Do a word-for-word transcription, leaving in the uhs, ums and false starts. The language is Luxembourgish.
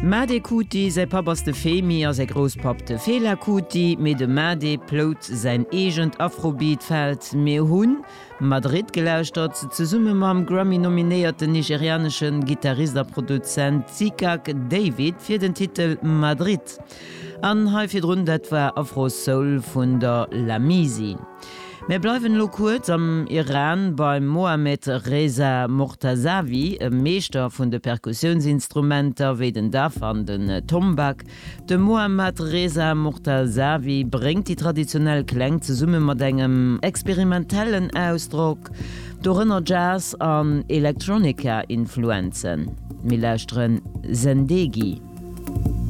Made Kuti sei Papas de Femi a se Grospap de Fela Kuti, me de Made plot sein egent Afrobeat fät mé hunn Madrid gelauscht dat ze ze summe mam Grammy nominéierten nigerianischen Gitarristerproduzent Zikak David fir den Titel Madrid. An haifir rund etwer Afro Soul vun der Lamisi. Wir bleiben lo kurz am Iran beim Mohammed Reza Mortazavi, e Meester vun de Perkussionsinstrumenter wie den Daf an den Tombak. De Mohammed Reza Mortazavi bringt die traditionell Klang ze summe mat engem experimentellen Ausdruck, dorinner Jazz an Elektronika-Influenzen. Wir lauschtren Zendegi.